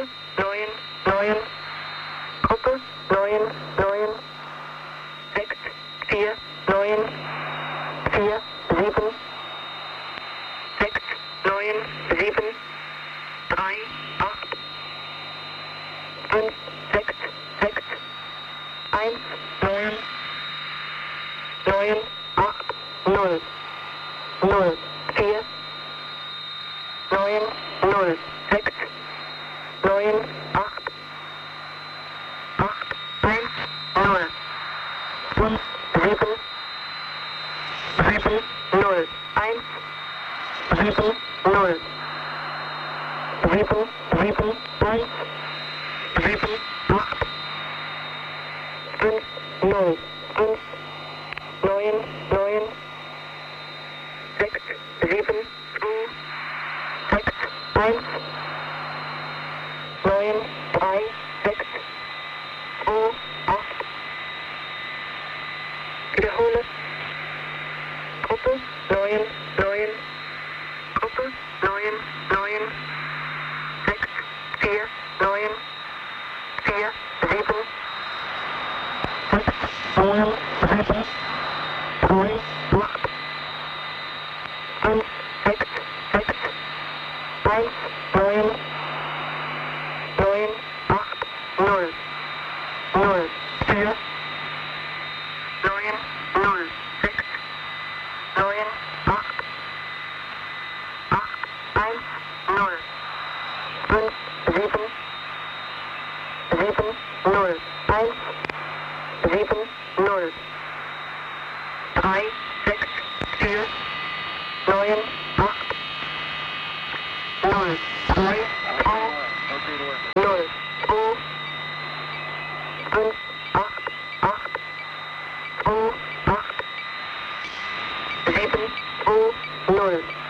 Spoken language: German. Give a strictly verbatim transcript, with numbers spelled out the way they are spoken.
Gruppe neun, neun, Gruppe neun, neun, sechs, vier, neun, vier, sieben, sechs, neun, sieben, drei, acht, fünf, sechs, sechs, eins, neun, neun, acht, null, null, vier, neun, null, sechs, neun, acht, acht, eins, null, fünf, sieben, sieben, null, eins, sieben, null, sieben, sieben, eins, sieben, acht, fünf, null, fünf, neun, neun, sechs, sieben, zwei, sechs, eins, neun, drei, sechs, zwei, acht. Wiederhole. Gruppe neun, neun, Gruppe neun, neun, sechs, vier, neun, vier, sieben, sechs, neun, sieben, drei, acht, fünf, sechs, sechs, eins, neun, neun, acht, null, null, vier, neun, null, sechs, neun, acht, acht, eins, null, fünf, sieben, sieben, null, eins, sieben, null, drei, sechs, vier, neun, acht, null, drei, zwei, null, zwei, fünf, acht, acht, zwei, acht, sieben, zwei, null.